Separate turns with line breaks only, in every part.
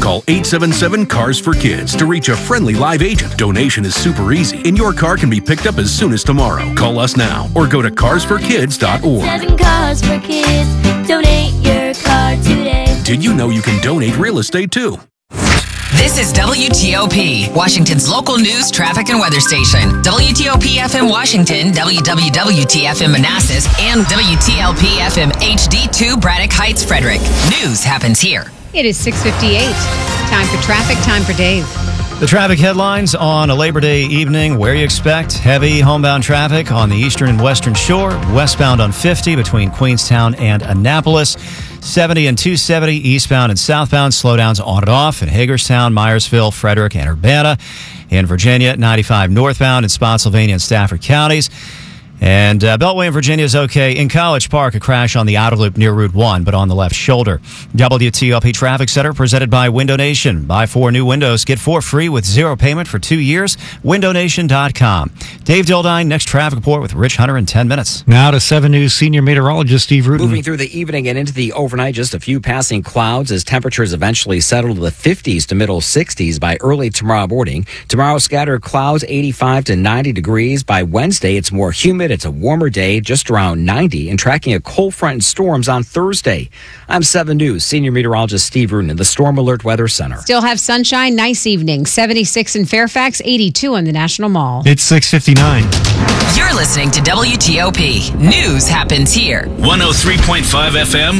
Call 877-CARS-FOR-KIDS to reach a friendly live agent. Donation is super easy, and your car can be picked up as soon as tomorrow. Call us now or go to carsforkids.org.
7 Cars for Kids. Donate your car today.
Did you know you can donate real estate too?
This is WTOP, Washington's local news, traffic, and weather station. WTOP FM Washington, WWWT-FM Manassas, and WTLP FM HD2 Braddock Heights, Frederick. News happens here.
It is 6:58. Time for traffic, time for Dave.
The traffic headlines on a Labor Day evening, where you expect heavy homebound traffic on the eastern and western shore, westbound on 50 between Queenstown and Annapolis, 70 and 270 eastbound and southbound, slowdowns on and off in Hagerstown, Myersville, Frederick, and Urbana. In Virginia, 95 northbound in Spotsylvania and Stafford counties. And Beltway in Virginia is okay. In College Park, a crash on the outer loop near Route 1, but on the left shoulder. WTOP Traffic Center presented by Window Nation. Buy 4 new windows, get 4 free with 0 payment for 2 years. WindowNation.com. Dave Dildine, next traffic report with Rich Hunter in 10 minutes.
Now to 7 News senior meteorologist Steve Rudin.
Moving through the evening and into the overnight, just a few passing clouds as temperatures eventually settle to the 50s to middle 60s by early tomorrow morning. Tomorrow, scattered clouds, 85 to 90 degrees. By Wednesday, it's more humid. It's a warmer day, just around 90, and tracking a cold front and storms on Thursday. I'm 7 News senior meteorologist Steve Rudin in the Storm Alert Weather Center.
Still have sunshine, nice evening. 76 in Fairfax, 82 on the National Mall.
It's 6:59.
You're listening to WTOP. News happens here.
103.5 FM,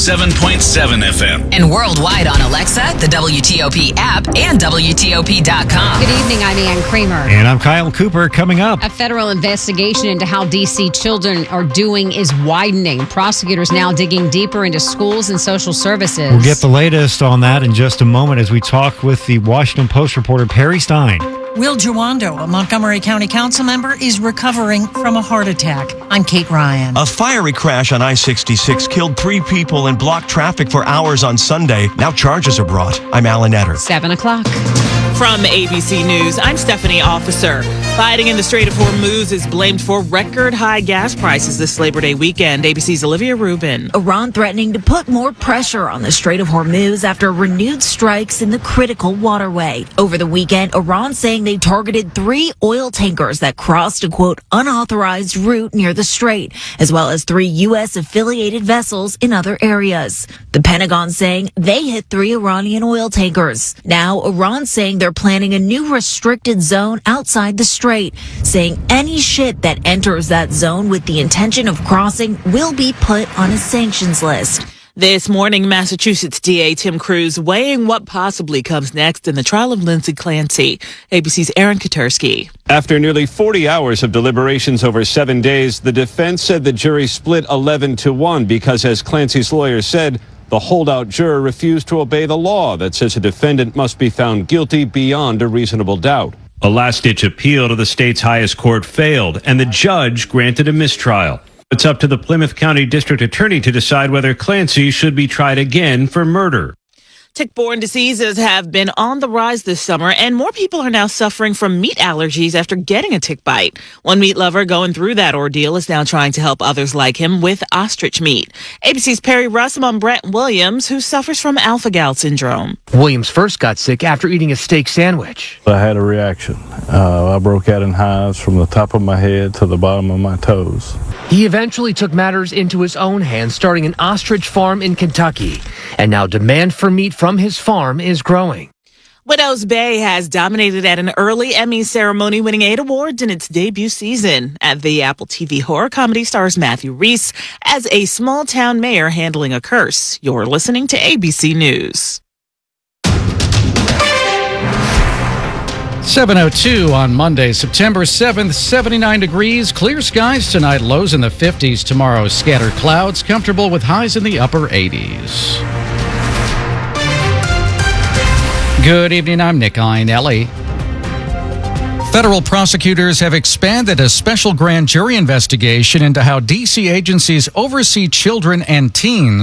107.7 FM.
And worldwide on Alexa, the WTOP app, and WTOP.com.
Good evening, I'm Ann Kramer.
And I'm Kyle Cooper. Coming up,
A federal investigation into how D.C. children are doing is widening. Prosecutors now digging deeper into schools and social services.
we'll get the latest on that in just a moment as we talk with the Washington Post reporter Perry Stein.
Will Jawando, a Montgomery County Council member, is recovering from a heart attack. I'm Kate Ryan.
A fiery crash on I-66 killed 3 people and blocked traffic for hours on Sunday. Now charges are brought. I'm Alan Etter.
7 o'clock.
From ABC News, I'm Stephanie Officer. Fighting in the Strait of Hormuz is blamed for record high gas prices this Labor Day weekend. ABC's Olivia Rubin.
Iran threatening to put more pressure on the Strait of Hormuz after renewed strikes in the critical waterway. Over the weekend, Iran saying they targeted 3 oil tankers that crossed a, quote, unauthorized route near the strait, as well as 3 U.S. affiliated vessels in other areas. The Pentagon saying they hit 3 Iranian oil tankers. Now, Iran saying they're planning a new restricted zone outside the strait, saying any ship that enters that zone with the intention of crossing will be put on a sanctions list.
This morning, Massachusetts DA Tim Cruz weighing what possibly comes next in the trial of Lindsay Clancy. ABC's Aaron Katersky.
After nearly 40 hours of deliberations over 7 days, the defense said the jury split 11-1 because, as Clancy's lawyer said, the holdout juror refused to obey the law that says a defendant must be found guilty beyond a reasonable doubt. A last-ditch appeal to the state's highest court failed, and the judge granted a mistrial. It's up to the Plymouth County District Attorney to decide whether Clancy should be tried again for murder.
Tick-borne diseases have been on the rise this summer, and more people are now suffering from meat allergies after getting a tick bite. One meat lover going through that ordeal is now trying to help others like him with ostrich meat. ABC's Perry Russell on Brent Williams, who suffers from alpha-gal syndrome.
Williams first got sick after eating a steak sandwich.
I had a reaction. I broke out in hives from the top of my head to the bottom of my toes.
He eventually took matters into his own hands, starting an ostrich farm in Kentucky. And now demand for meat from his farm is growing.
Widows Bay has dominated at an early Emmy ceremony, winning 8 awards in its debut season. At the Apple TV horror comedy stars Matthew Rhys as a small-town mayor handling a curse. You're listening to ABC News.
7:02 on Monday, September 7th, 79 degrees, clear skies tonight, lows in the 50s. Tomorrow, scattered clouds, comfortable with highs in the upper 80s. Good evening, I'm Nick Iannelli. Federal prosecutors have expanded a special grand jury investigation into how D.C. agencies oversee children and teens.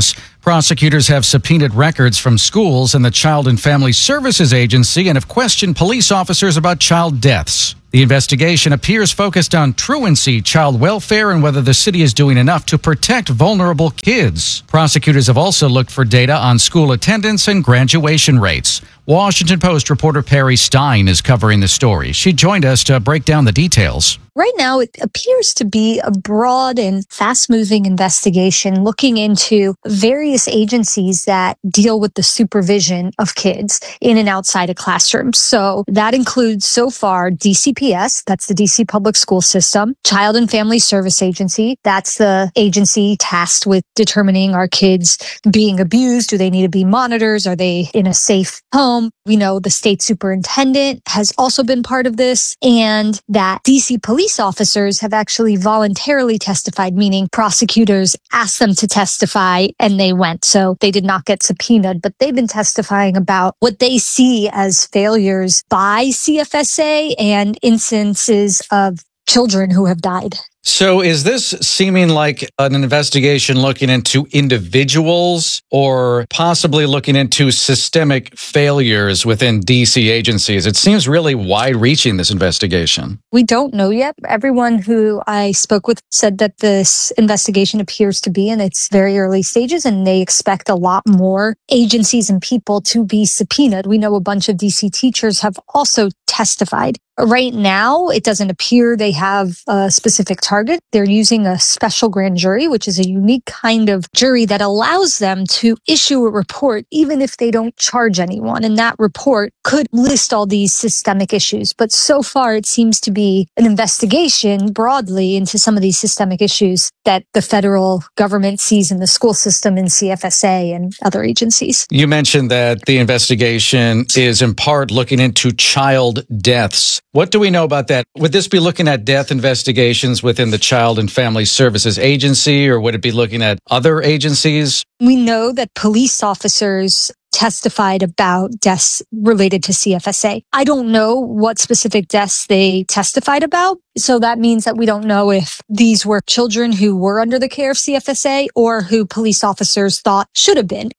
Prosecutors have subpoenaed records from schools and the Child and Family Services Agency and have questioned police officers about child deaths. The investigation appears focused on truancy, child welfare, and whether the city is doing enough to protect vulnerable kids. Prosecutors have also looked for data on school attendance and graduation rates. Washington Post reporter Perry Stein is covering the story. She joined us to break down the details.
Right now, it appears to be a broad and fast-moving investigation looking into various agencies that deal with the supervision of kids in and outside of classrooms. So that includes so far DCPS, that's the DC Public School System, Child and Family Service Agency, that's the agency tasked with determining are kids being abused, do they need to be monitors, are they in a safe home? We know the state superintendent has also been part of this, and that DC police officers have actually voluntarily testified, meaning prosecutors asked them to testify and they went. So they did not get subpoenaed, but they've been testifying about what they see as failures by CFSA and instances of children who have died.
So is this seeming like an investigation looking into individuals or possibly looking into systemic failures within DC agencies? It seems really wide-reaching, this investigation.
We don't know yet. Everyone who I spoke with said that this investigation appears to be in its very early stages, and they expect a lot more agencies and people to be subpoenaed. We know a bunch of DC teachers have also testified. Right now, it doesn't appear they have a specific target. They're using a special grand jury, which is a unique kind of jury that allows them to issue a report even if they don't charge anyone. And that report could list all these systemic issues. But so far, it seems to be an investigation broadly into some of these systemic issues that the federal government sees in the school system, in CFSA and other agencies.
You mentioned that the investigation is in part looking into child deaths. What do we know about that? Would this be looking at death investigations within the Child and Family Services Agency, or would it be looking at other agencies?
We know that police officers testified about deaths related to CFSA. I don't know what specific deaths they testified about. So that means that we don't know if these were children who were under the care of CFSA or who police officers thought should have been.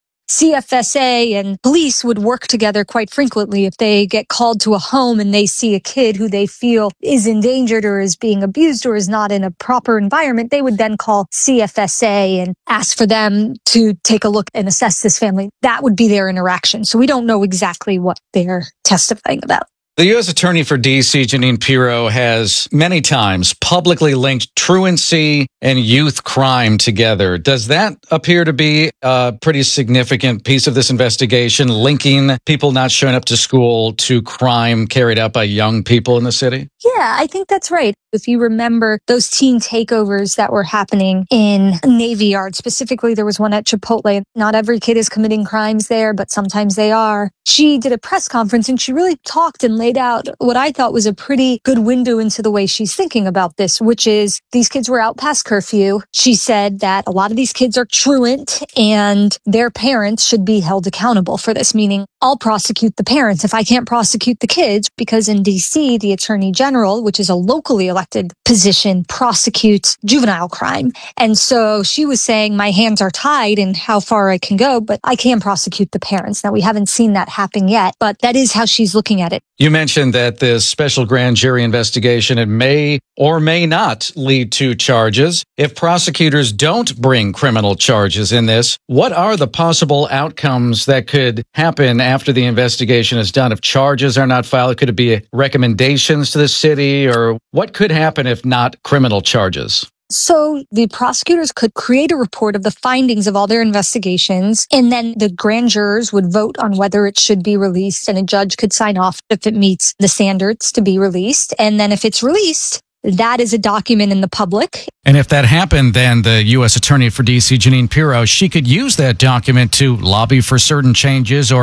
CFSA and police would work together quite frequently. If they get called to a home and they see a kid who they feel is endangered or is being abused or is not in a proper environment, they would then call CFSA and ask for them to take a look and assess this family. That would be their interaction. So we don't know exactly what they're testifying about.
The U.S. Attorney for D.C., Jeanine Pirro, has many times publicly linked truancy and youth crime together. Does that appear to be a pretty significant piece of this investigation, linking people not showing up to school to crime carried out by young people in the city?
Yeah, I think that's right. If you remember those teen takeovers that were happening in Navy Yard, specifically there was one at Chipotle. Not every kid is committing crimes there, but sometimes they are. She did a press conference and she really talked and laid out what I thought was a pretty good window into the way she's thinking about this, which is these kids were out past curfew. She said that a lot of these kids are truant and their parents should be held accountable for this, meaning I'll prosecute the parents if I can't prosecute the kids, because in DC, the Attorney General, which is a locally elected position, prosecutes juvenile crime. And so she was saying my hands are tied in how far I can go, but I can prosecute the parents. Now, we haven't seen that happen yet, but that is how she's looking at it.
You mentioned that this special grand jury investigation, it may or may not lead to charges. If prosecutors don't bring criminal charges in this, what are the possible outcomes that could happen after the investigation is done? If charges are not filed, could it be recommendations to the city, or what could happen if not criminal charges?
So the prosecutors could create a report of the findings of all their investigations, and then the grand jurors would vote on whether it should be released, and a judge could sign off if it meets the standards to be released. And then if it's released, that is a document in the public.
And if that happened, then the U.S. Attorney for D.C., Jeanine Pirro, she could use that document to lobby for certain changes or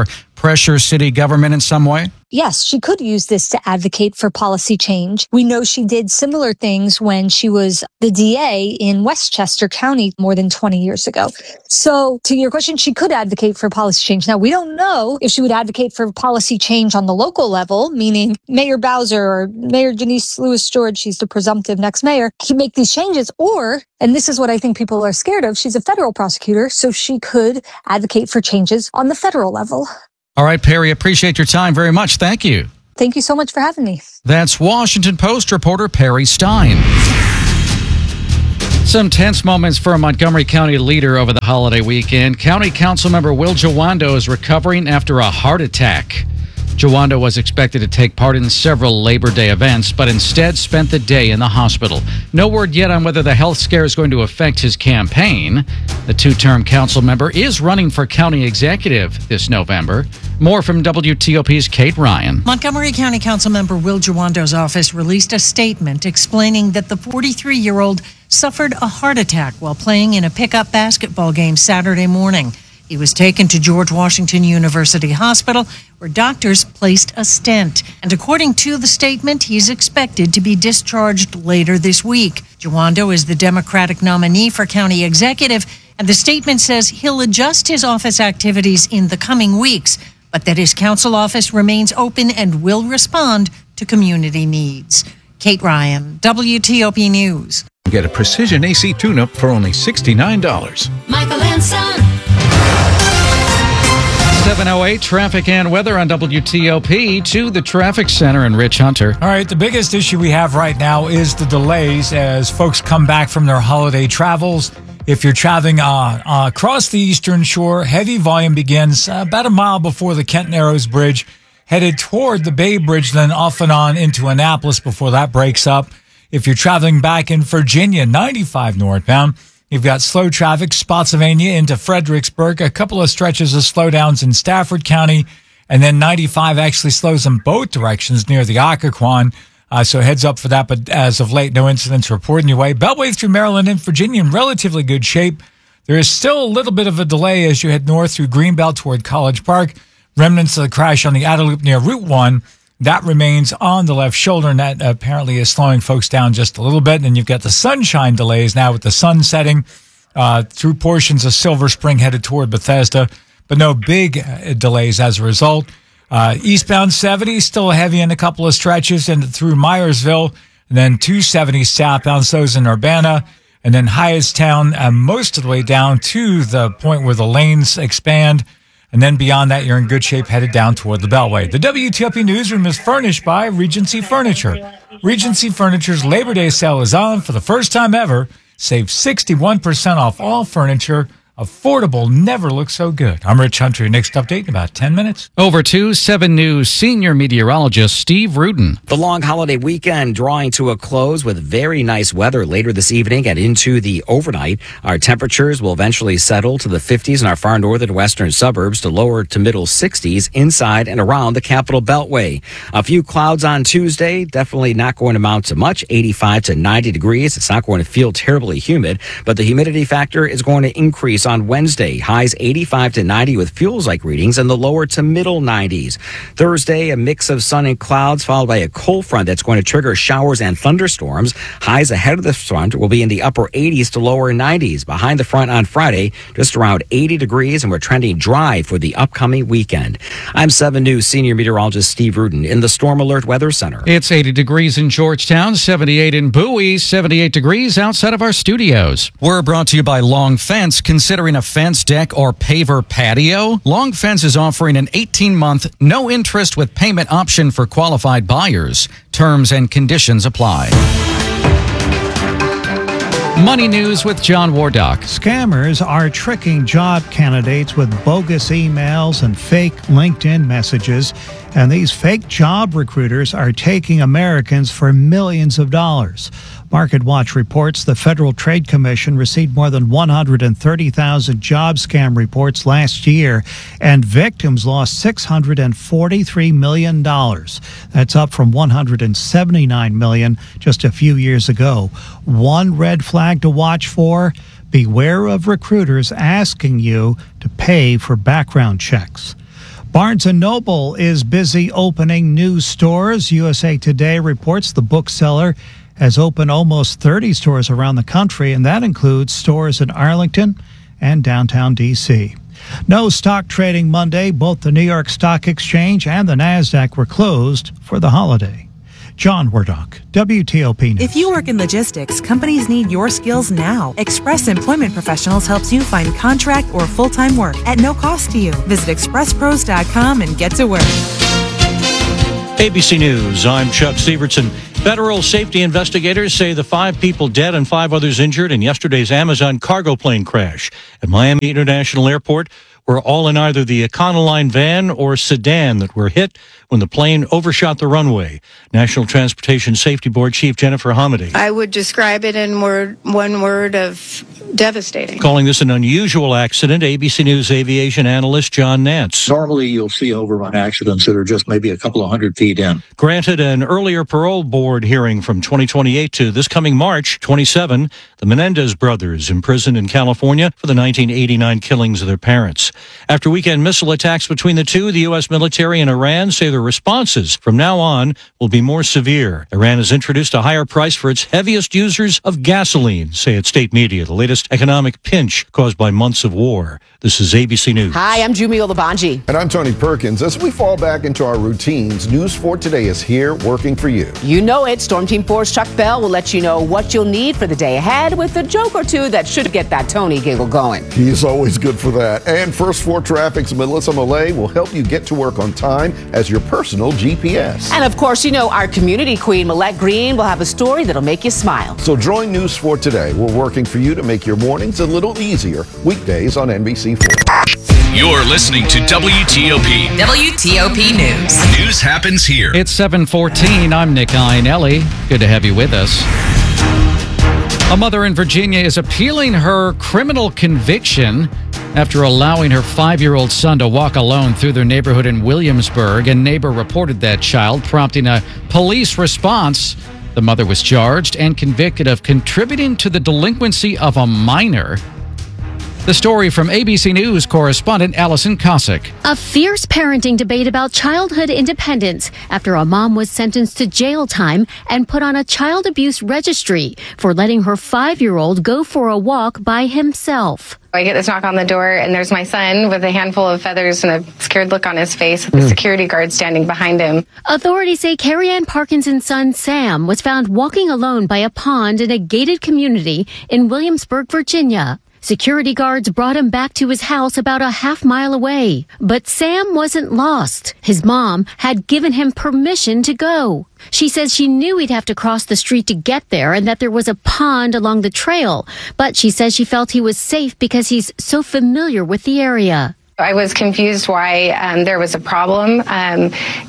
pressure city government in some way?
Yes, she could use this to advocate for policy change. We know she did similar things when she was the DA in Westchester County more than 20 years ago. So to your question, she could advocate for policy change. Now, we don't know if she would advocate for policy change on the local level, meaning Mayor Bowser or Mayor Denise Lewis-George, she's the presumptive next mayor, can make these changes, or, and this is what I think people are scared of, she's a federal prosecutor, so she could advocate for changes on the federal level.
All right, Perry, appreciate your time very much. Thank you.
Thank you so much for having me.
That's Washington Post reporter Perry Stein. Some tense moments for a Montgomery County leader over the holiday weekend. County Council member Will Jawando is recovering after a heart attack. Jawando was expected to take part in several Labor Day events, but instead spent the day in the hospital. No word yet on whether the health scare is going to affect his campaign. The two-term council member is running for county executive this November. More from WTOP's Kate Ryan.
Montgomery County Council member Will Jawando's office released a statement explaining that the 43-year-old suffered a heart attack while playing in a pickup basketball game Saturday morning. He was taken to George Washington University Hospital, where doctors placed a stent. And according to the statement, he's expected to be discharged later this week. Jawando is the Democratic nominee for county executive, and the statement says he'll adjust his office activities in the coming weeks, but that his council office remains open and will respond to community needs. Kate Ryan, WTOP News.
Get a precision AC tune-up for only $69.
Michael and Son.
7:08 traffic and weather on WTOP. To the traffic center and Rich Hunter.
All right, the biggest issue we have right now is the delays as folks come back from their holiday travels. If you're traveling across the Eastern Shore, heavy volume begins about a mile before the Kent Narrows Bridge, headed toward the Bay Bridge, then off and on into Annapolis before that breaks up. If you're traveling back in Virginia, 95 northbound, you've got slow traffic, Spotsylvania into Fredericksburg, a couple of stretches of slowdowns in Stafford County, and then 95 actually slows in both directions near the Occoquan. So heads up for that, but as of late, no incidents reporting your way. Beltway through Maryland and Virginia in relatively good shape. There is still a little bit of a delay as you head north through Greenbelt toward College Park. Remnants of the crash on the outer loop near Route 1. That remains on the left shoulder, and that apparently is slowing folks down just a little bit. And you've got the sunshine delays now with the sun setting through portions of Silver Spring headed toward Bethesda, but no big delays as a result. Eastbound 70 still heavy in a couple of stretches and through Myersville, and then 270 southbound, those in Urbana, and then Hyattstown most of the way down to the point where the lanes expand. And then beyond that, you're in good shape headed down toward the Beltway. The WTOP Newsroom is furnished by Regency Furniture. Regency Furniture's Labor Day sale is on for the first time ever. Save 61% off all furniture. Affordable never looks so good. I'm Rich Hunter. Your next update in about 10 minutes.
Over to 7 News senior meteorologist Steve Rudin.
The long holiday weekend drawing to a close with very nice weather later this evening and into the overnight. Our temperatures will eventually settle to the 50s in our far northern and western suburbs to lower to middle 60s inside and around the Capital Beltway. A few clouds on Tuesday, definitely not going to amount to much, 85 to 90 degrees. It's not going to feel terribly humid, but the humidity factor is going to increase on Wednesday. Highs 85 to 90 with feels-like readings in the lower to middle 90s. Thursday, a mix of sun and clouds followed by a cold front that's going to trigger showers and thunderstorms. Highs ahead of the front will be in the upper 80s to lower 90s. Behind the front on Friday, just around 80 degrees, and we're trending dry for the upcoming weekend. I'm 7 News senior meteorologist Steve Rudin in the Storm Alert Weather Center.
It's 80 degrees in Georgetown, 78 in Bowie, 78 degrees outside of our studios. We're brought to you by Long Fence. Considering a fence, deck, or paver patio? Long Fence is offering an 18-month, no-interest with payment option for qualified buyers. Terms and conditions apply. Money News with John Wardock.
Scammers are tricking job candidates with bogus emails and fake LinkedIn messages, and these fake job recruiters are taking Americans for millions of dollars. MarketWatch reports the Federal Trade Commission received more than 130,000 job scam reports last year, and victims lost $643 million. That's up from $179 million just a few years ago. One red flag to watch for: beware of recruiters asking you to pay for background checks. Barnes & Noble is busy opening new stores. USA Today reports the bookseller has opened almost 30 stores around the country, and that includes stores in Arlington and downtown D.C. No stock trading Monday. Both the New York Stock Exchange and the NASDAQ were closed for the holiday. John Wardock, WTOP News.
If you work in logistics, companies need your skills now. Express Employment Professionals helps you find contract or full-time work at no cost to you. Visit expresspros.com and get to work.
ABC News, I'm Chuck Sievertson. Federal safety investigators say the 5 people dead and 5 others injured in yesterday's Amazon cargo plane crash at Miami International Airport were all in either the Econoline van or sedan that were hit when the plane overshot the runway. National Transportation Safety Board Chief Jennifer Hamady.
I would describe it in one word of devastating.
Calling this an unusual accident, ABC News aviation analyst John Nance.
Normally, you'll see overrun accidents that are just maybe a couple of 100 feet in.
Granted an earlier parole board hearing from 2028 to this coming March 27, the Menendez brothers imprisoned in California for the 1989 killings of their parents. After weekend missile attacks between the two, the U.S. military and Iran say their responses from now on will be more severe. Iran has introduced a higher price for its heaviest users of gasoline, say its state media, the latest economic pinch caused by months of war. This is ABC News.
Hi, I'm Jumio Labanji.
And I'm Tony Perkins. As we fall back into our routines, News 4 Today is here working for you.
You know it. Storm Team 4's Chuck Bell will let you know what you'll need for the day ahead with a joke or two that should get that Tony giggle going.
He is always good for that. And First 4 Traffic's Melissa Millay will help you get to work on time as your personal GPS.
And of course, you know our community queen, Millette Green, will have a story that'll make you smile.
So join News 4 Today. We're working for you to make your mornings a little easier. Weekdays on NBC4.
You're listening to WTOP.
WTOP News.
News happens here.
It's 7:14. I'm Nick Iannelli. Good to have you with us. A mother in Virginia is appealing her criminal conviction after allowing her 5-year-old son to walk alone through their neighborhood in Williamsburg. A neighbor reported that child, prompting a police response. The mother was charged and convicted of contributing to the delinquency of a minor. The story from ABC News correspondent Allison Cossack.
A fierce parenting debate about childhood independence after a mom was sentenced to jail time and put on a child abuse registry for letting her 5-year-old go for a walk by himself.
I get this knock on the door, and there's my son with a handful of feathers and a scared look on his face with the security guard standing behind him.
Authorities say Carrie Ann Parkinson's son, Sam, was found walking alone by a pond in a gated community in Williamsburg, Virginia. Security guards brought him back to his house about a half-mile away. But Sam wasn't lost. His mom had given him permission to go. She says she knew he'd have to cross the street to get there and that there was a pond along the trail. But she says she felt he was safe because he's so familiar with the area.
I was confused why there was a problem. I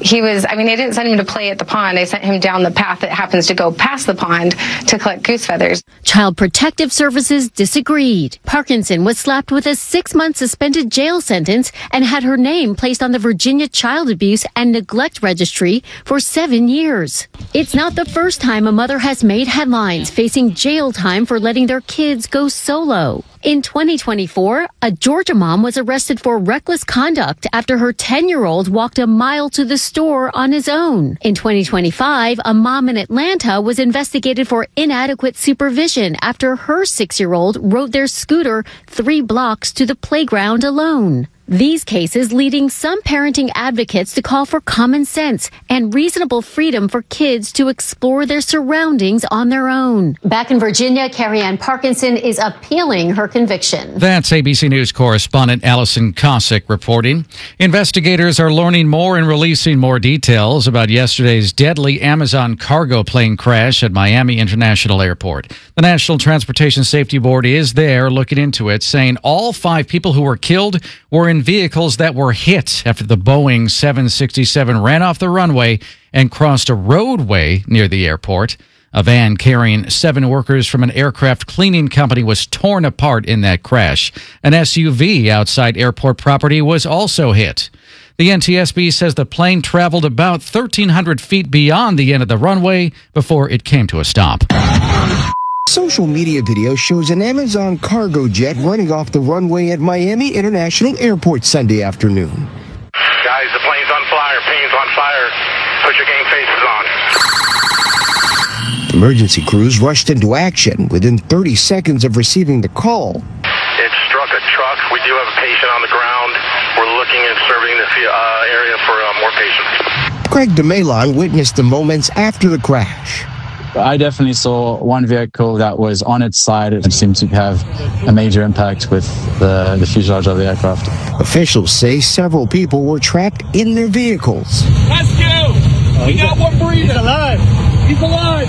didn't send him to play at the pond. I sent him down the path that happens to go past the pond to collect goose feathers.
Child Protective Services disagreed. Parkinson was slapped with a 6-month suspended jail sentence and had her name placed on the Virginia Child Abuse and Neglect Registry for 7 years. It's not the first time a mother has made headlines facing jail time for letting their kids go solo. In 2024, a Georgia mom was arrested for reckless conduct after her 10-year-old walked a mile to the store on his own. In 2025, a mom in Atlanta was investigated for inadequate supervision after her 6-year-old rode their scooter 3 blocks to the playground alone. These cases leading some parenting advocates to call for common sense and reasonable freedom for kids to explore their surroundings on their own. Back in Virginia, Carrie Ann Parkinson is appealing her conviction.
That's ABC News correspondent Allison Cossack reporting. Investigators are learning more and releasing more details about yesterday's deadly Amazon cargo plane crash at Miami International Airport. The National Transportation Safety Board is there looking into it, saying all 5 people who were killed were in vehicles that were hit after the Boeing 767 ran off the runway and crossed a roadway near the airport. A van carrying 7 workers from an aircraft cleaning company was torn apart in that crash. An SUV outside airport property was also hit. The NTSB says the plane traveled about 1,300 feet beyond the end of the runway before it came to a stop.
Social media video shows an Amazon cargo jet running off the runway at Miami International Airport Sunday afternoon.
Guys,
fire. Pane's on fire. Put your game faces on.
Emergency crews rushed into action within 30 seconds of receiving the call.
It struck a truck. We do have a patient on the ground. We're looking and surveying the area for more patients.
Craig DeMelon witnessed the moments after the crash.
I definitely saw one vehicle that was on its side. It seemed to have a major impact with the fuselage of the aircraft.
Officials say several people were trapped in their vehicles.
Rescue! We got one breathing. He's alive. He's alive.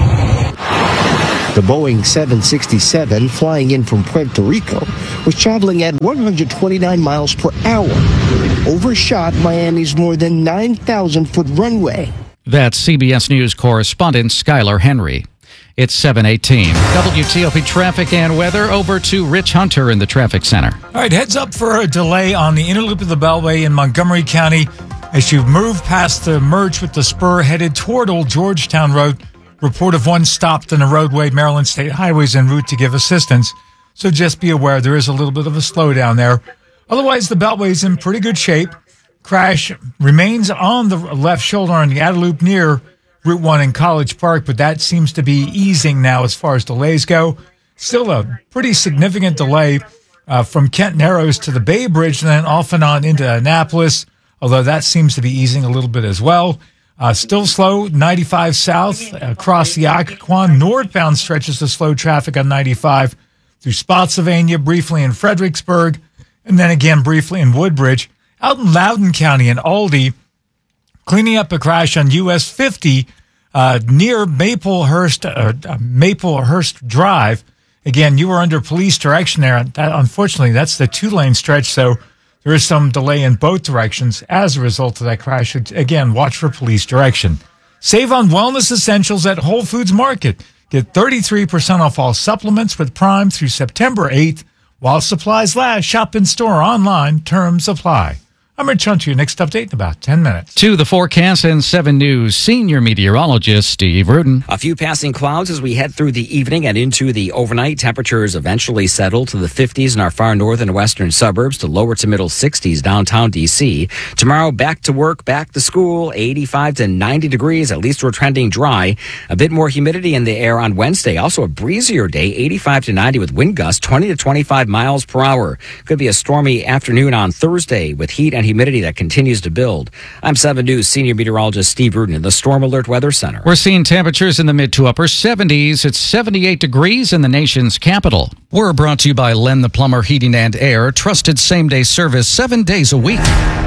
The Boeing 767, flying in from Puerto Rico, was traveling at 129 miles per hour. It overshot Miami's more than 9,000-foot runway.
That's CBS News correspondent Skylar Henry. It's 7:18. WTOP traffic and weather. Over to Rich Hunter in the traffic center.
All right, heads up for a delay on the inner loop of the Beltway in Montgomery County as you move past the merge with the spur headed toward Old Georgetown Road. Report of one stopped in the roadway. Maryland State Highway's en route to give assistance. So just be aware there is a little bit of a slowdown there. Otherwise, the Beltway's in pretty good shape. Crash remains on the left shoulder on the outer loop near Route 1 in College Park, but that seems to be easing now as far as delays go. Still a pretty significant delay from Kent Narrows to the Bay Bridge and then off and on into Annapolis, although that seems to be easing a little bit as well. Still slow, 95 south across the Occoquan. Northbound stretches of slow traffic on 95 through Spotsylvania, briefly in Fredericksburg, and then again briefly in Woodbridge. Out in Loudoun County and Aldie, cleaning up a crash on US 50 near Maplehurst Drive. Again, you were under police direction there. Unfortunately, that's the 2-lane stretch, so there is some delay in both directions as a result of that crash. Again, watch for police direction. Save on wellness essentials at Whole Foods Market. Get 33% off all supplements with Prime through September 8th. While supplies last, shop in store, online, terms apply. I'm Rich Hunter, your next update in about 10 minutes.
To the forecast and 7 News senior meteorologist Steve Rudin.
A few passing clouds as we head through the evening and into the overnight. Temperatures eventually settle to the 50s in our far northern and western suburbs to lower to middle 60s downtown D.C. Tomorrow, back to work, back to school, 85 to 90 degrees. At least we're trending dry. A bit more humidity in the air on Wednesday. Also a breezier day, 85 to 90 with wind gusts 20 to 25 miles per hour. Could be a stormy afternoon on Thursday with heat and humidity that continues to build. I'm 7 News senior meteorologist Steve Rudin in the Storm Alert Weather Center.
We're seeing temperatures in the mid to upper 70s. It's 78 degrees in the nation's capital. We're brought to you by Len the Plumber Heating and Air. Trusted same-day service 7 days a week.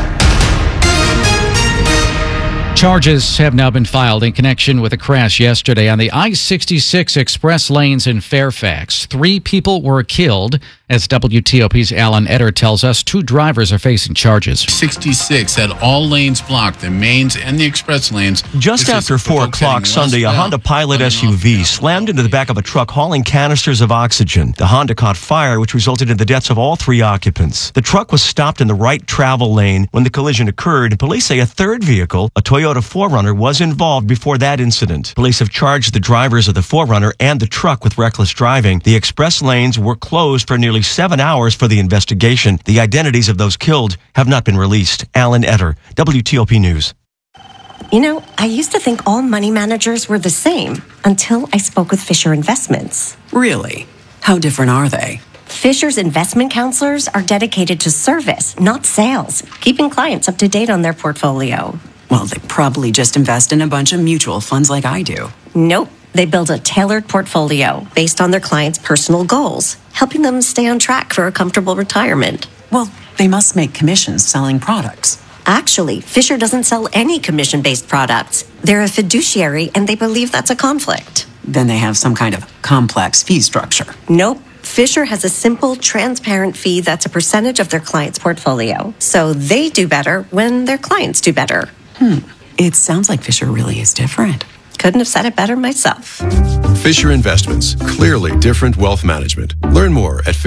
Charges have now been filed in connection with a crash yesterday on the I-66 express lanes in Fairfax. 3 people were killed. As WTOP's Alan Etter tells us, 2 drivers are facing charges.
66 had all lanes blocked, the mains and the express lanes.
Just after 4 o'clock Sunday, a Honda Pilot SUV slammed into the back of a truck hauling canisters of oxygen. The Honda caught fire, which resulted in the deaths of all 3 occupants. The truck was stopped in the right travel lane when the collision occurred. Police say a third vehicle, a Toyota 4Runner, was involved before that incident. Police have charged the drivers of the 4Runner and the truck with reckless driving. The express lanes were closed for nearly 7 hours for the investigation. The identities of those killed have not been released. Alan Etter, WTOP News.
You know, I used to think all money managers were the same until I spoke with Fisher Investments.
Really? How different are they?
Fisher's investment counselors are dedicated to service, not sales, keeping clients up to date on their portfolio.
Well, they probably just invest in a bunch of mutual funds like I do.
Nope. They build a tailored portfolio based on their clients' personal goals, helping them stay on track for a comfortable retirement.
Well, they must make commissions selling products.
Actually, Fisher doesn't sell any commission-based products. They're a fiduciary, and they believe that's a conflict.
Then they have some kind of complex fee structure.
Nope. Fisher has a simple, transparent fee that's a percentage of their client's portfolio. So they do better when their clients do better.
It sounds like Fisher really is different.
Couldn't have said it better myself.
Fisher Investments. Clearly different wealth management. Learn more at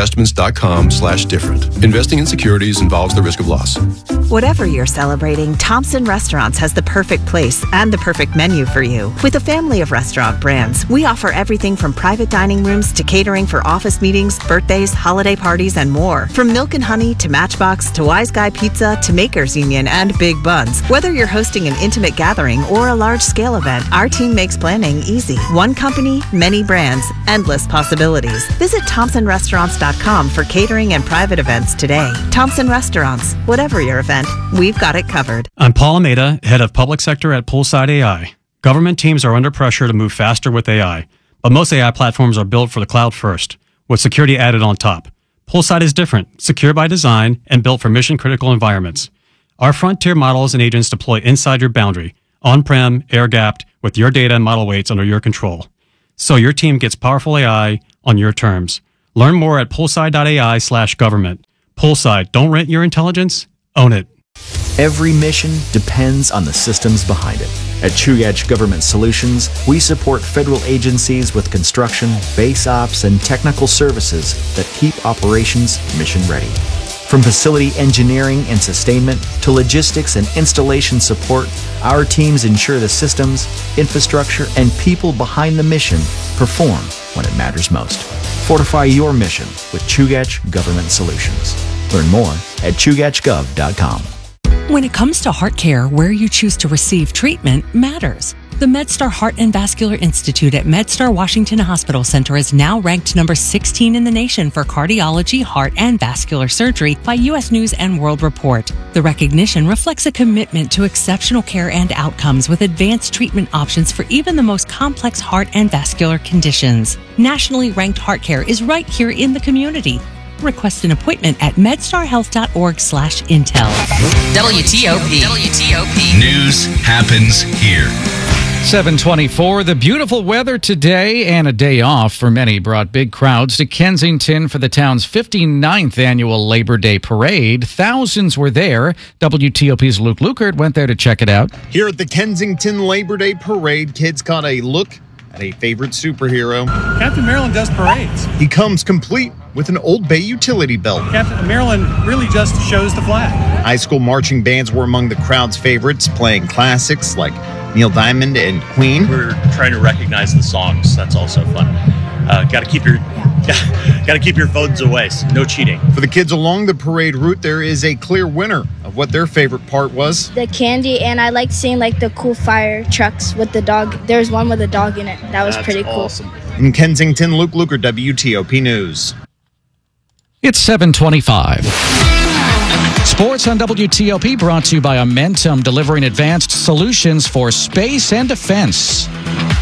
FisherInvestments.com/different. Investing in securities involves the risk of loss.
Whatever you're celebrating, Thompson Restaurants has the perfect place and the perfect menu for you. With a family of restaurant brands, we offer everything from private dining rooms to catering for office meetings, birthdays, holiday parties, and more. From Milk and Honey to Matchbox to Wise Guy Pizza to Makers Union and Big Buns. Whether you're hosting an intimate gathering or a large-scale event, our team makes planning easy. One company, many brands, endless possibilities. Visit ThompsonRestaurants.com for catering and private events today. Thompson Restaurants. Whatever your event, we've got it covered.
I'm Paul Almeida, head of public sector at Poolside AI. Government teams are under pressure to move faster with AI, but most AI platforms are built for the cloud first, with security added on top. Poolside is different, secure by design, and built for mission-critical environments. Our frontier models and agents deploy inside your boundary, on-prem, air-gapped, with your data and model weights under your control. So your team gets powerful AI on your terms. Learn more at poolside.ai/government. Poolside, don't rent your intelligence, own it.
Every mission depends on the systems behind it. At Chugach Government Solutions, we support federal agencies with construction, base ops, and technical services that keep operations mission ready. From facility engineering and sustainment to logistics and installation support, our teams ensure the systems, infrastructure, and people behind the mission perform when it matters most. Fortify your mission with Chugach Government Solutions. Learn more at chugachgov.com.
When it comes to heart care, where you choose to receive treatment matters. The MedStar Heart and Vascular Institute at MedStar Washington Hospital Center is now ranked number 16 in the nation for cardiology, heart, and vascular surgery by U.S. News and World Report. The recognition reflects a commitment to exceptional care and outcomes with advanced treatment options for even the most complex heart and vascular conditions. Nationally ranked heart care is right here in the community. Request an appointment at medstarhealth.org/intel.
WTOP.
News happens here.
7:24. The beautiful weather today and a day off for many brought big crowds to Kensington for the town's 59th annual Labor Day Parade. Thousands were there. WTOP's Luke Lukert went there to check it out.
Here at the Kensington Labor Day Parade, kids got a look at a favorite superhero.
Captain Maryland does parades.
He comes complete with an Old Bay utility belt.
Captain Maryland really just shows the flag.
High school marching bands were among the crowd's favorites, playing classics like Neil Diamond and Queen.
We're trying to recognize the songs. That's also fun. Got to keep your phones away. So no cheating.
For the kids along the parade route, there is a clear winner of what their favorite part was.
The candy, and I liked seeing like the cool fire trucks with the dog. There's one with a dog in it. That was pretty cool.
Awesome. In Kensington, Luke Lukert, WTOP News.
It's 7:25. Sports on WTOP brought to you by Amentum, delivering advanced solutions for space and defense.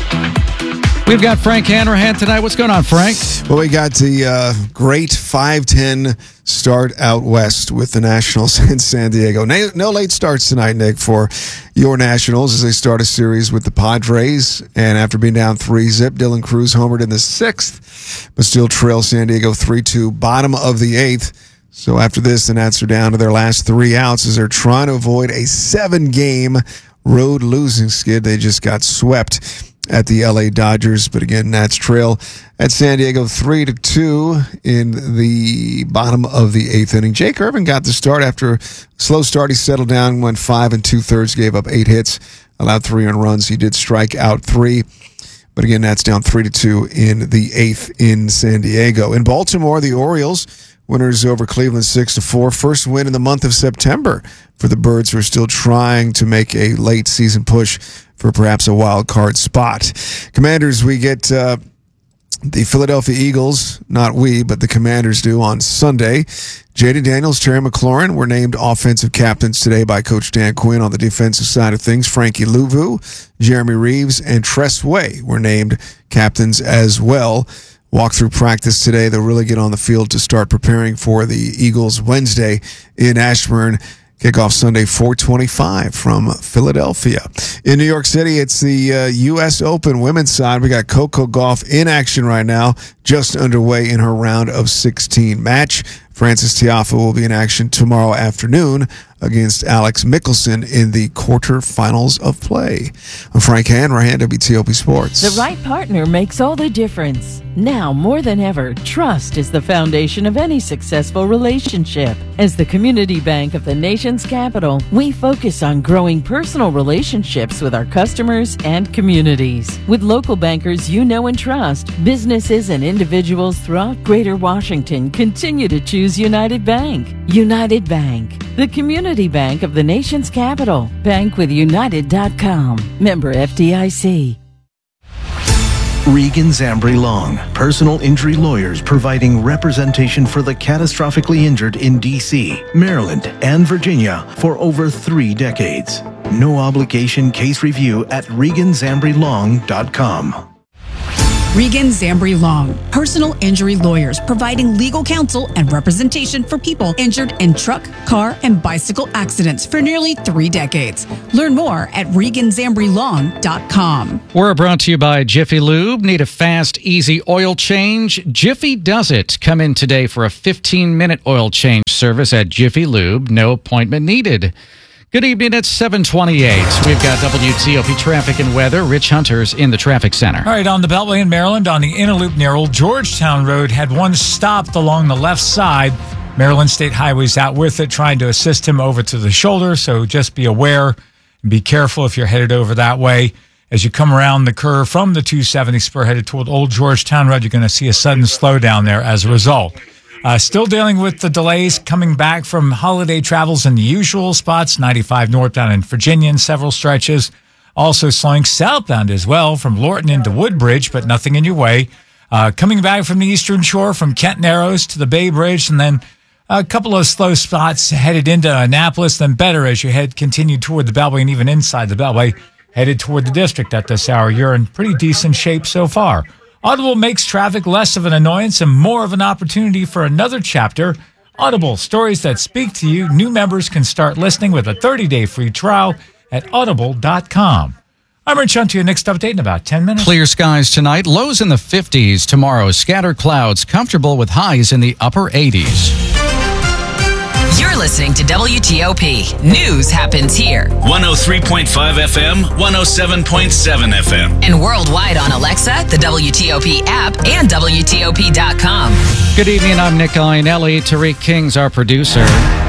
We've got Frank Hanrahan tonight. What's going on, Frank?
Well, we got the great 5-10 start out west with the Nationals in San Diego. No late starts tonight, Nick, for your Nationals as they start a series with the Padres. And after being down 3-0, Dylan Cruz homered in the 6th, but still trail San Diego 3-2, bottom of the 8th. So after this, the Nats are down to their last 3 outs as they're trying to avoid a 7-game road losing skid. They just got swept at the LA Dodgers. But again, Nats trail at San Diego 3-2 in the bottom of the 8th inning. Jake Irvin got the start after a slow start. He settled down, went 5 2/3, gave up 8 hits, allowed 3 earned runs. He did strike out 3. But again, Nats down 3-2 in the 8th in San Diego. In Baltimore, the Orioles winners over Cleveland 6-4. First win in the month of September for the Birds, who are still trying to make a late season push for perhaps a wild card spot. Commanders, we get the Philadelphia Eagles, not we, but the Commanders do on Sunday. Jaden Daniels, Terry McLaurin were named offensive captains today by Coach Dan Quinn. On the defensive side of things, Frankie Louvu, Jeremy Reeves, and Tress Way were named captains as well. Walk through practice today. They'll really get on the field to start preparing for the Eagles Wednesday in Ashburn. Kickoff Sunday, 4:25 from Philadelphia. In New York City, it's the U.S. Open women's side. We got Coco Gauff in action right now, just underway in her round of 16 match. Frances Tiafoe will be in action tomorrow afternoon against Alex Mickelson in the quarterfinals of play. I'm Frank Hanrahan, WTOP Sports.
The right partner makes all the difference. Now more than ever, trust is the foundation of any successful relationship. As the community bank of the nation's capital, we focus on growing personal relationships with our customers and communities. With local bankers you know and trust, businesses and individuals throughout Greater Washington continue to choose United Bank. United Bank, the community bank of the nation's capital. Bankwithunited.com. Member FDIC.
Regan Zambri Long, personal injury lawyers providing representation for the catastrophically injured in D.C., Maryland, and Virginia for over 3 decades. No obligation case review at reganzambrilong.com.
Regan Zambri Long, personal injury lawyers providing legal counsel and representation for people injured in truck, car, and bicycle accidents for nearly 3 decades. Learn more at reganzambrilong.com.
We're brought to you by Jiffy Lube. Need a fast, easy oil change? Jiffy does it. Come in today for a 15-minute oil change service at Jiffy Lube. No appointment needed. Good evening, it's 7:28. We've got WTOP traffic and weather. Rich Hunter's in the traffic center.
All right, on the Beltway in Maryland, on the inner loop near Old Georgetown Road, had one stopped along the left side. Maryland State Highway's out with it, trying to assist him over to the shoulder, so just be aware and be careful if you're headed over that way. As you come around the curve from the 270 spur headed toward Old Georgetown Road, you're going to see a sudden slowdown there as a result. Still dealing with the delays coming back from holiday travels in the usual spots, 95 northbound in Virginia in several stretches. Also slowing southbound as well from Lorton into Woodbridge, but nothing in your way. Coming back from the Eastern Shore from Kent Narrows to the Bay Bridge, and then a couple of slow spots headed into Annapolis, then better as you continue toward the Beltway and even inside the Beltway, headed toward the district at this hour. You're in pretty decent shape so far. Audible makes traffic less of an annoyance and more of an opportunity for another chapter. Audible, stories that speak to you. New members can start listening with a 30-day free trial at audible.com. I'm Rich Hunter. Your next update in about 10 minutes.
Clear skies tonight, lows in the 50s. Tomorrow, scattered clouds, comfortable with highs in the upper 80s.
You're listening to WTOP. News happens here.
103.5 FM, 107.7 FM.
And worldwide on Alexa, the WTOP app, and WTOP.com.
Good evening, I'm Nick Iannelli. Tariq King's our producer.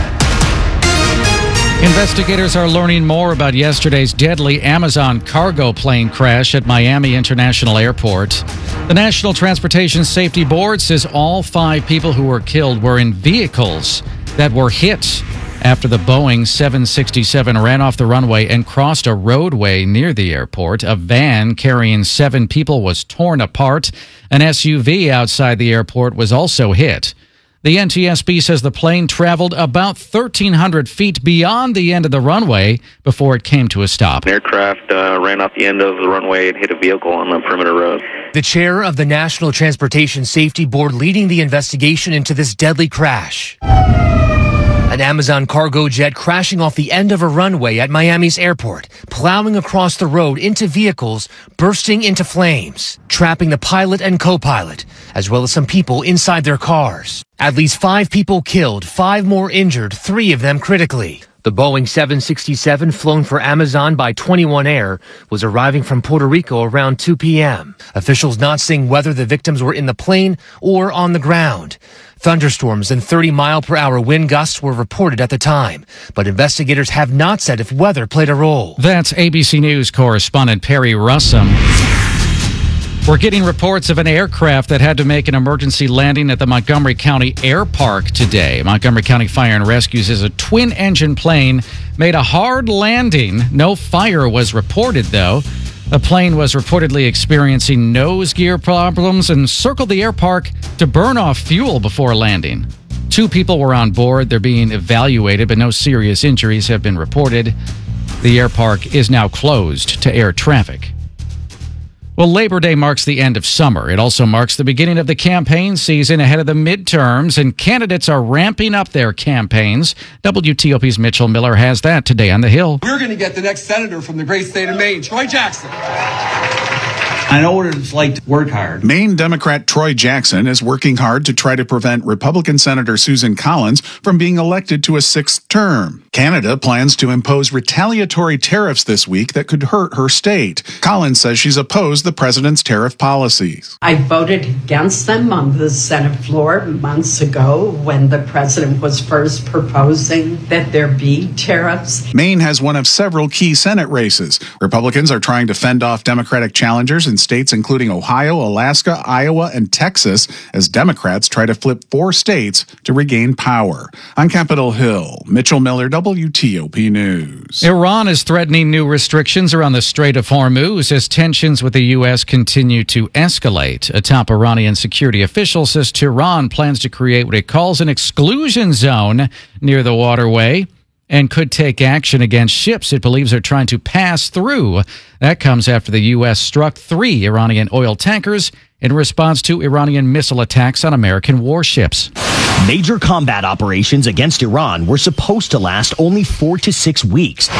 Investigators are learning more about yesterday's deadly Amazon cargo plane crash at Miami International Airport. The National Transportation Safety Board says all 5 people who were killed were in vehicles that were hit after the Boeing 767 ran off the runway and crossed a roadway near the airport. A van carrying 7 people was torn apart. An SUV outside the airport was also hit. The NTSB says the plane traveled about 1,300 feet beyond the end of the runway before it came to a stop.
An aircraft ran off the end of the runway and hit a vehicle on the perimeter road.
The chair of the National Transportation Safety Board leading the investigation into this deadly crash. An Amazon cargo jet crashing off the end of a runway at Miami's airport, plowing across the road into vehicles, bursting into flames, trapping the pilot and co-pilot, as well as some people inside their cars. At least 5 people killed, 5 more injured, 3 of them critically. The Boeing 767, flown for Amazon by 21 Air, was arriving from Puerto Rico around 2 p.m. Officials not saying whether the victims were in the plane or on the ground. Thunderstorms and 30-mile-per-hour wind gusts were reported at the time, but investigators have not said if weather played a role.
That's ABC News correspondent Perry Russum. We're getting reports of an aircraft that had to make an emergency landing at the Montgomery County Air Park today. Montgomery County Fire and Rescue says a twin-engine plane made a hard landing. No fire was reported, though. The plane was reportedly experiencing nose gear problems and circled the air park to burn off fuel before landing. 2 people were on board. They're being evaluated, but no serious injuries have been reported. The air park is now closed to air traffic. Well, Labor Day marks the end of summer. It also marks the beginning of the campaign season ahead of the midterms, and candidates are ramping up their campaigns. WTOP's Mitchell Miller has that today on the Hill.
We're going to get the next senator from the great state of Maine, Troy Jackson.
I know what it's like to work hard.
Maine Democrat Troy Jackson is working hard to try to prevent Republican Senator Susan Collins from being elected to a sixth term. Canada plans to impose retaliatory tariffs this week that could hurt her state. Collins says she's opposed the president's tariff policies.
I voted against them on the Senate floor months ago when the president was first proposing that there be tariffs.
Maine has one of several key Senate races. Republicans are trying to fend off Democratic challengers in states including Ohio, Alaska, Iowa, and Texas as Democrats try to flip 4 states to regain power. On Capitol Hill, Mitchell Miller, WTOP News.
Iran is threatening new restrictions around the Strait of Hormuz as tensions with the U.S. continue to escalate. A top Iranian security official says Tehran plans to create what it calls an exclusion zone near the waterway and could take action against ships it believes are trying to pass through. That comes after the U.S. struck 3 Iranian oil tankers in response to Iranian missile attacks on American warships.
Major combat operations against Iran were supposed to last only 4 to 6 weeks.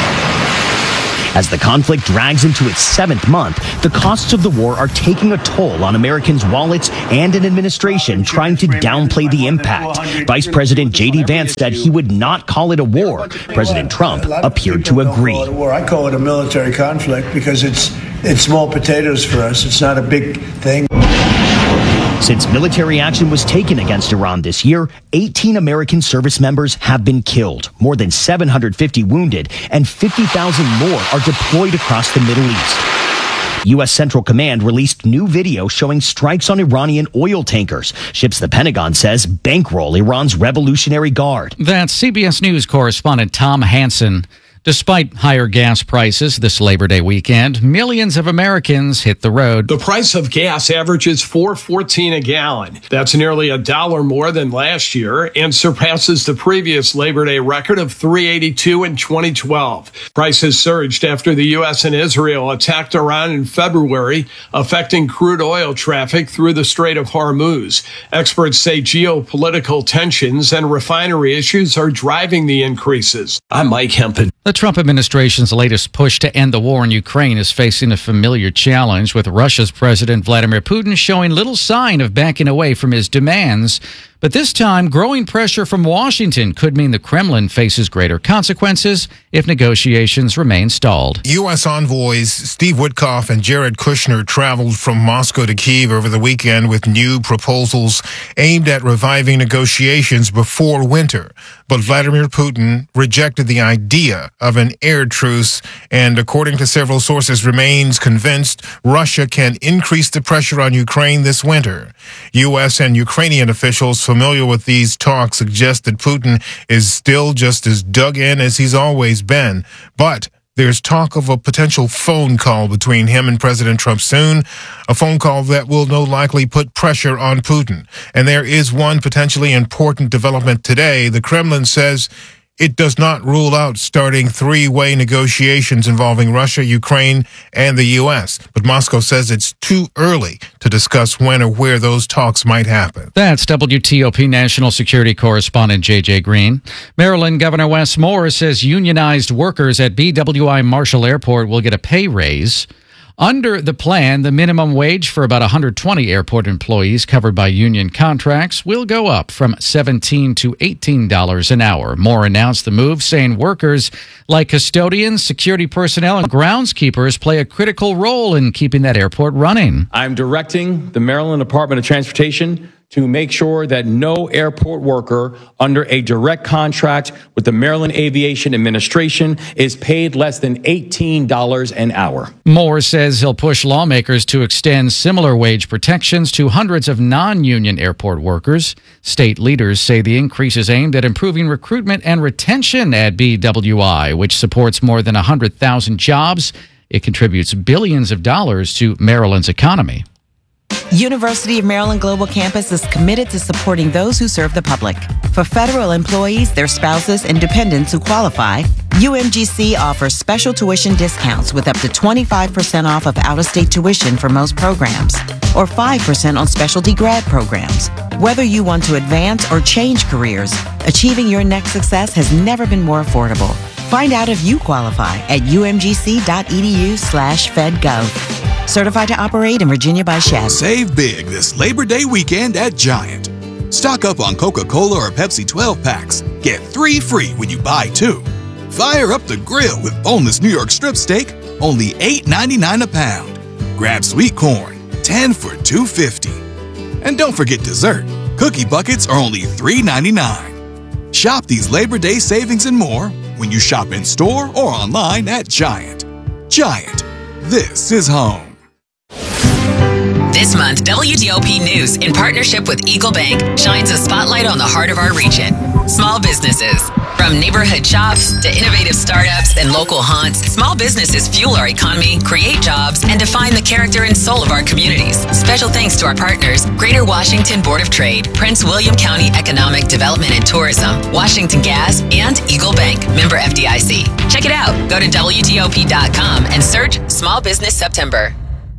As the conflict drags into its 7th month, the costs of the war are taking a toll on Americans' wallets and an administration trying to downplay the impact. Vice President J.D. Vance said he would not call it a war. President Trump appeared to agree.
I call it a military conflict because it's small potatoes for us. It's not a big thing.
Since military action was taken against Iran this year, 18 American service members have been killed, more than 750 wounded, and 50,000 more are deployed across the Middle East. U.S. Central Command released new video showing strikes on Iranian oil tankers, ships the Pentagon says bankroll Iran's Revolutionary Guard.
That's CBS News correspondent Tom Hansen. Despite higher gas prices this Labor Day weekend, millions of Americans hit the road.
The price of gas averages $4.14 a gallon. That's nearly $1 more than last year and surpasses the previous Labor Day record of $3.82 in 2012. Prices surged after the U.S. and Israel attacked Iran in February, affecting crude oil traffic through the Strait of Hormuz. Experts say geopolitical tensions and refinery issues are driving the increases. I'm Mike Hempen.
The Trump administration's latest push to end the war in Ukraine is facing a familiar challenge, with Russia's President Vladimir Putin showing little sign of backing away from his demands. But this time, growing pressure from Washington could mean the Kremlin faces greater consequences if negotiations remain stalled.
U.S. envoys Steve Witkoff and Jared Kushner traveled from Moscow to Kyiv over the weekend with new proposals aimed at reviving negotiations before winter. But Vladimir Putin rejected the idea of an air truce and, according to several sources, remains convinced Russia can increase the pressure on Ukraine this winter. U.S. and Ukrainian officials familiar with these talks suggest that Putin is still just as dug in as he's always been. But there's talk of a potential phone call between him and President Trump soon, a phone call that will no likely put pressure on Putin. And there is one potentially important development today. The Kremlin says it does not rule out starting 3-way negotiations involving Russia, Ukraine, and the U.S. But Moscow says it's too early to discuss when or where those talks might happen.
That's WTOP National Security Correspondent J.J. Green. Maryland Governor Wes Moore says unionized workers at BWI Marshall Airport will get a pay raise. Under the plan, the minimum wage for about 120 airport employees covered by union contracts will go up from $17 to $18 an hour. Moore announced the move, saying workers like custodians, security personnel, and groundskeepers play a critical role in keeping that airport running.
I'm directing the Maryland Department of Transportation to make sure that no airport worker under a direct contract with the Maryland Aviation Administration is paid less than $18 an hour.
Moore says he'll push lawmakers to extend similar wage protections to hundreds of non-union airport workers. State leaders say the increase is aimed at improving recruitment and retention at BWI, which supports more than 100,000 jobs. It contributes billions of dollars to Maryland's economy.
University of Maryland Global Campus is committed to supporting those who serve the public. For federal employees, their spouses, and dependents who qualify, UMGC offers special tuition discounts with up to 25% off of out-of-state tuition for most programs, or 5% on specialty grad programs. Whether you want to advance or change careers, achieving your next success has never been more affordable. Find out if you qualify at umgc.edu/fedgov. Certified to operate in Virginia by Shell.
Save big this Labor Day weekend at Giant. Stock up on Coca-Cola or Pepsi 12 packs. Get 3 free when you buy 2. Fire up the grill with boneless New York strip steak, only $8.99 a pound. Grab sweet corn, 10 for $2.50. And don't forget dessert. Cookie buckets are only $3.99. Shop these Labor Day savings and more when you shop in store or online at Giant. Giant, this is home.
This month, WTOP News, in partnership with Eagle Bank, shines a spotlight on the heart of our region. Small businesses. From neighborhood shops to innovative startups and local haunts, small businesses fuel our economy, create jobs, and define the character and soul of our communities. Special thanks to our partners, Greater Washington Board of Trade, Prince William County Economic Development and Tourism, Washington Gas, and Eagle Bank, member FDIC. Check it out. Go to WTOP.com and search Small Business September.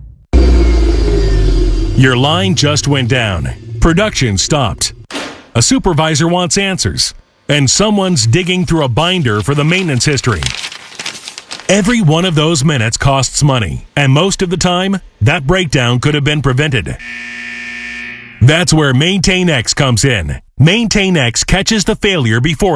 Your line just went down. Production stopped. A supervisor wants answers. And someone's digging through a binder for the maintenance history. Every one of those minutes costs money, and most of the time, that breakdown could have been prevented. That's where MaintainX comes in. MaintainX catches the failure before